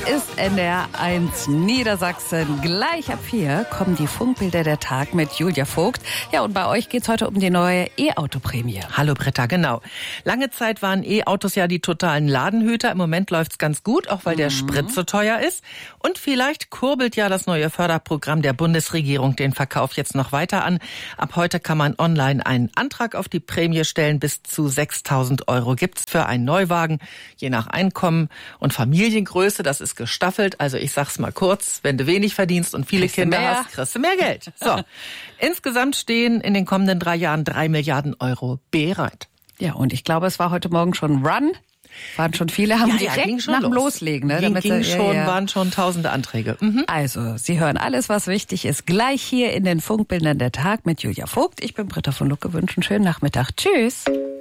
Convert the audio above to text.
ist NDR 1 Niedersachsen. Gleich ab 4 kommen die Funkbilder der Tag mit Julia Vogt. Ja, und bei euch geht's heute um die neue E-Auto-Prämie. Hallo Britta, genau. Lange Zeit waren E-Autos ja die totalen Ladenhüter. Im Moment läuft's ganz gut, auch weil der Sprit so teuer ist. Und vielleicht kurbelt ja das neue Förderprogramm der Bundesregierung den Verkauf jetzt noch weiter an. Ab heute kann man online einen Antrag auf die Prämie stellen. Bis zu 6.000 € gibt's für einen Neuwagen, je nach Einkommen und Familiengröße. Das ist gestaffelt. Also ich sag's mal kurz, wenn du wenig verdienst und viele Kinder hast, kriegst du mehr Geld. So. Insgesamt stehen in den kommenden 3 Jahren 3 Milliarden € bereit. Ja, und ich glaube, es war heute Morgen schon Run. Waren schon viele, haben direkt nach dem Loslegen. Ne? Waren schon tausende Anträge. Also, Sie hören alles, was wichtig ist, gleich hier in den Funkbildern der Tag mit Julia Vogt. Ich bin Britta von Lucke, wünsche einen schönen Nachmittag. Tschüss.